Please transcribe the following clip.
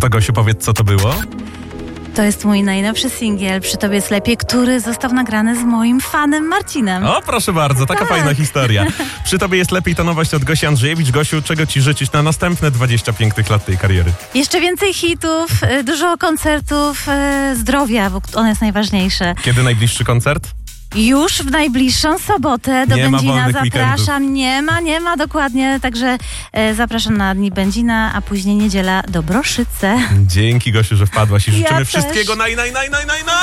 to Gosiu, powiedz, co to było? To jest mój najnowszy singiel Przy tobie jest lepiej, który został nagrany z moim fanem Marcinem. O, proszę bardzo, taka fajna historia. Przy tobie jest lepiej, to nowość od Gosi Andrzejewicz. Gosiu, czego ci życzyć na następne 20 pięknych lat tej kariery? Jeszcze więcej hitów, dużo koncertów, zdrowia, bo ono jest najważniejsze. Kiedy najbliższy koncert? Już w najbliższą sobotę do Nie ma Będzina wolnych zapraszam. Nie ma dokładnie, także zapraszam na Dni Będzina, a później niedziela do Broszyce. Dzięki, Gosiu, że wpadłaś i życzymy Ja wszystkiego też. naj.